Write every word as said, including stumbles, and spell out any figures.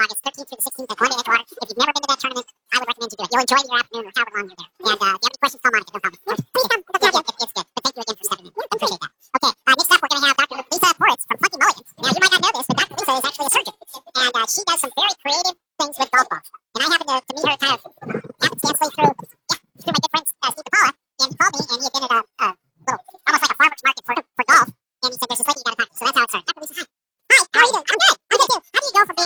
August thirteenth through the sixteenth at Columbia Lake Water. If you've never been to that tournament, I would recommend you do it. You'll enjoy your afternoon or however long you're there. And uh, if you have any questions, call Monica. No problem. Please come. Yeah, yeah, it, it's good. But thank you again for stepping in. Appreciate that. Okay, uh, next up we're going to have Doctor Lisa Poritz from Funky Mulligans. Now, you might not know this, but Doctor Lisa is actually a surgeon. And uh, she does some very creative things with golf balls. And I happened to, to meet her kind of happenstancely through, yeah, through my good friend uh, Steve DePaula. And he called me, and he had been at a, a